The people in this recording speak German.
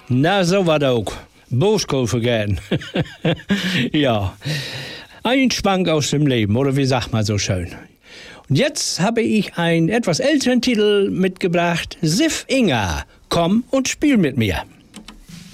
Na, so war das auch. Boskohl vergessen. Ja. Ein Schwank aus dem Leben, oder wie sagt man so schön. Und jetzt habe ich einen etwas älteren Titel mitgebracht. Sif Inga, komm und spiel mit mir.